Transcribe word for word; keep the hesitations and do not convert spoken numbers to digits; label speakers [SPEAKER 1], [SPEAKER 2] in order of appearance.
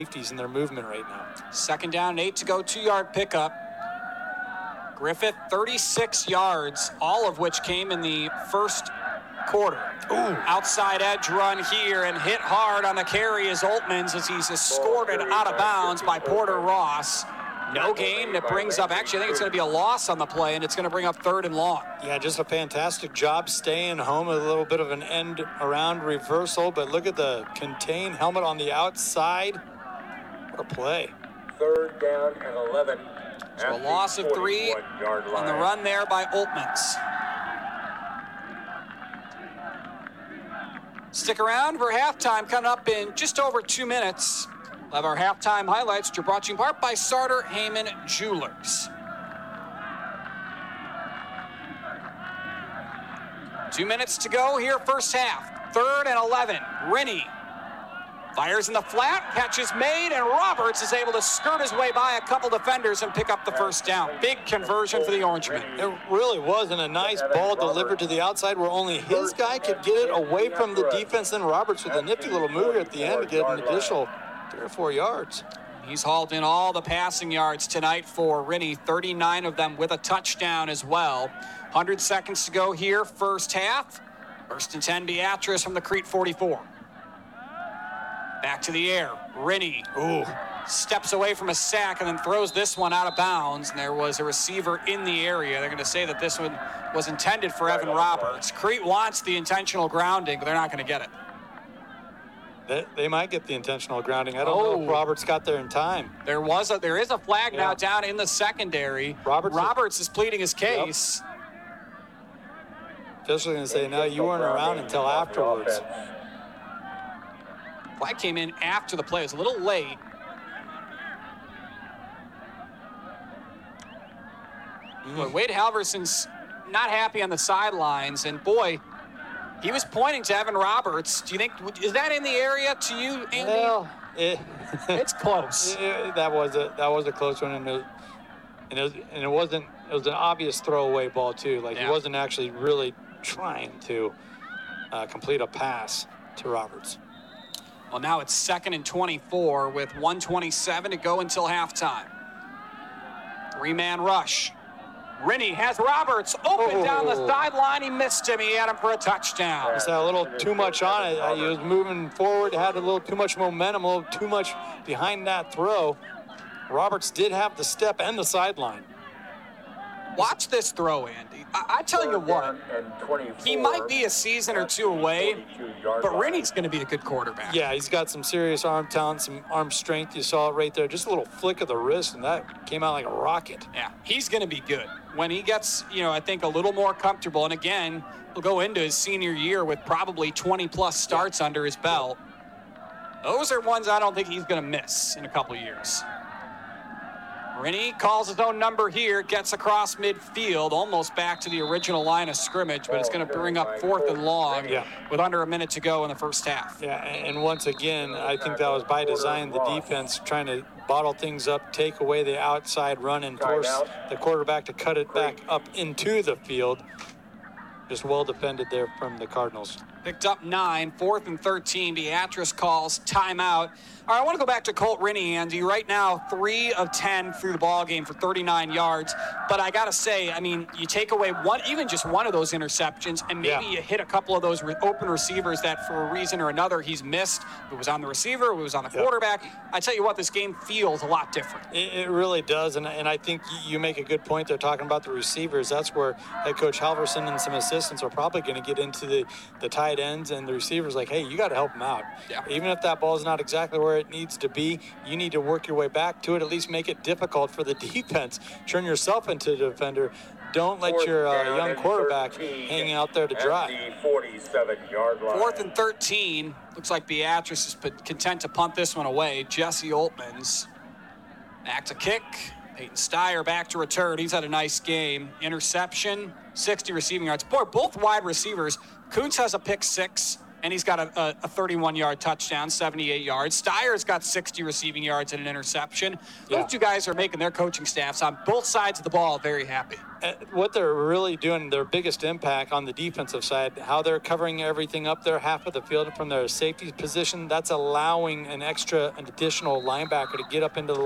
[SPEAKER 1] safeties in their movement right now.
[SPEAKER 2] Second down, eight to go, two-yard pickup. Griffith, thirty-six yards, all of which came in the first quarter. Ooh. Outside edge run here and hit hard on the carry is Oltmans as he's escorted out of bounds by Porter Ross. No gain. That brings up, actually, I think it's going to be a loss on the play, and it's going to bring up third and long.
[SPEAKER 1] Yeah, just a fantastic job staying home. A little bit of an end around reversal, but look at the contained helmet on the outside. What a play.
[SPEAKER 3] Third down and eleven.
[SPEAKER 2] So a loss of three on the run there by Oltmans. Stick around for halftime coming up in just over two minutes. We'll have our halftime highlights, which are brought to you in part by Sartor Heyman Jewelers. Two minutes to go here, first half. Third and eleven. Rennie fires in the flat, catch is made, and Roberts is able to skirt his way by a couple defenders and pick up the first down. Big conversion for the Orangemen.
[SPEAKER 1] It really was, and a nice ball delivered to the outside where only his guy could get it away from the defense. Then Roberts with a nifty little move at the end to get an additional three or four yards.
[SPEAKER 2] He's hauled in all the passing yards tonight for Rennie, thirty-nine of them with a touchdown as well. one hundred seconds to go here, first half. First and ten, Beatrice from the Crete forty-four. Back to the air. Rennie ooh, steps away from a sack and then throws this one out of bounds. And there was a receiver in the area. They're going to say that this one was intended for Evan Roberts. Crete wants the intentional grounding, but they're not going to get it.
[SPEAKER 1] They, they might get the intentional grounding. I don't oh. know if Roberts got there in time.
[SPEAKER 2] There was a there is a flag
[SPEAKER 1] yeah.
[SPEAKER 2] now down in the secondary.
[SPEAKER 1] Roberts,
[SPEAKER 2] Roberts is pleading his case.
[SPEAKER 1] Yep. Officially going to say, no, you weren't around until afterwards.
[SPEAKER 2] Flag came in after the play. It was a little late. Mm. Boy, Wade Halverson's not happy on the sidelines, and boy, he was pointing to Evan Roberts. Do you think, is that in the area to you, Andy?
[SPEAKER 1] Well, it,
[SPEAKER 2] it's close.
[SPEAKER 1] It, that was a that was a close one, and it, and it, was, and it wasn't. It was an obvious throwaway ball too. Like yeah. he wasn't actually really trying to uh, complete a pass to Roberts.
[SPEAKER 2] Well, now it's second and twenty-four with one twenty-seven to go until halftime. Three-man rush. Rennie has Roberts open oh. down the sideline. He missed him. He had him for a touchdown.
[SPEAKER 1] Just had a little too much on it. He was moving forward, had a little too much momentum, a little too much behind that throw. Roberts did have the step and the sideline.
[SPEAKER 2] Watch this throw, Andy. I, I tell you what, he might be a season or two away, but Rennie's going to be a good quarterback.
[SPEAKER 1] Yeah, he's got some serious arm talent, some arm strength. You saw it right there. Just a little flick of the wrist, and that came out like a rocket.
[SPEAKER 2] Yeah, he's going to be good. When he gets, you know, I think a little more comfortable, and again, he'll go into his senior year with probably twenty-plus starts yeah. under his belt. Those are ones I don't think he's going to miss in a couple of years. Rennie calls his own number here, gets across midfield, almost back to the original line of scrimmage, but it's going to bring up fourth and long yeah. with under a minute to go in the first half.
[SPEAKER 1] Yeah, and once again, I think that was by design, the defense trying to bottle things up, take away the outside run, and force the quarterback to cut it back up into the field. Just well defended there from the Cardinals.
[SPEAKER 2] Picked up nine, fourth and thirteen. Beatrice calls timeout. All right, I want to go back to Colt Rennie, Andy. Right now, three of ten through the ball game for thirty-nine yards. But I got to say, I mean, you take away one, even just one of those interceptions, and maybe yeah. you hit a couple of those re- open receivers that for a reason or another he's missed. If it was on the receiver, if it was on the yeah. quarterback. I tell you what, this game feels a lot different.
[SPEAKER 1] It, it really does, and, and I think you make a good point there talking about the receivers. That's where head coach Halverson and some assistants are probably going to get into the, the tight ends and the receivers like, hey, you got to help them out.
[SPEAKER 2] Yeah.
[SPEAKER 1] Even if that ball is not exactly where it needs to be, you need to work your way back to it, at least make it difficult for the defense. Turn yourself into the defender. Don't let Fourth your uh, young quarterback hang out there to dry.
[SPEAKER 3] forty-seven-yard line.
[SPEAKER 2] Fourth and thirteen. Looks like Beatrice is content to punt this one away. Jesse Oltmans back to kick. Peyton Steyer back to return. He's had a nice game. Interception, sixty receiving yards. Boy, both wide receivers. Kuntz has a pick six. and he's got a, a, a thirty-one-yard touchdown, seventy-eight yards. Steyer's got sixty receiving yards and an interception. Those
[SPEAKER 1] Yeah.
[SPEAKER 2] two guys are making their coaching staffs on both sides of the ball very happy.
[SPEAKER 1] Uh, What they're really doing, their biggest impact on the defensive side, how they're covering everything up there, half of the field from their safety position, that's allowing an extra, an additional linebacker to get up into the